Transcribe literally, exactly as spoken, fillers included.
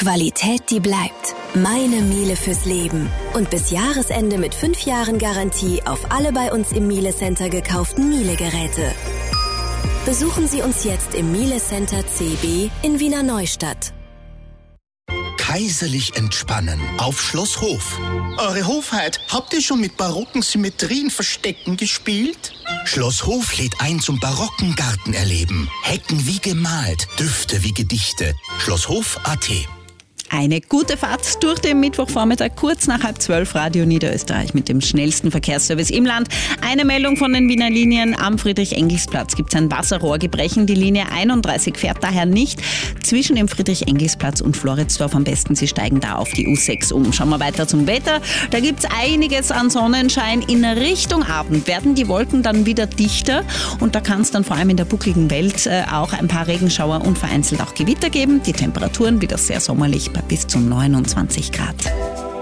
Qualität, die bleibt. Meine Miele fürs Leben. Und bis Jahresende mit fünf Jahren Garantie auf alle bei uns im Miele Center gekauften Miele-Geräte. Besuchen Sie uns jetzt im Miele Center C B in Wiener Neustadt. Kaiserlich entspannen auf Schloss Hof. Eure Hofheit, habt ihr schon mit barocken Symmetrienverstecken gespielt? Schloss Hof lädt ein zum barocken Gartenerleben. Hecken wie gemalt, Düfte wie Gedichte. Schlosshof punkt a t. Eine gute Fahrt durch den Mittwochvormittag, kurz nach halb zwölf, Radio Niederösterreich mit dem schnellsten Verkehrsservice im Land. Eine Meldung von den Wiener Linien. Am Friedrich-Engels-Platz gibt es ein Wasserrohrgebrechen. Die Linie einunddreißig fährt daher nicht zwischen dem Friedrich-Engels-Platz und Floridsdorf. Am besten, Sie steigen da auf die U sechs um. Schauen wir weiter zum Wetter. Da gibt es einiges an Sonnenschein. In Richtung Abend werden die Wolken dann wieder dichter und da kann es dann vor allem in der buckligen Welt äh, auch ein paar Regenschauer und vereinzelt auch Gewitter geben. Die Temperaturen wieder sehr sommerlich bei bis zu neunundzwanzig Grad.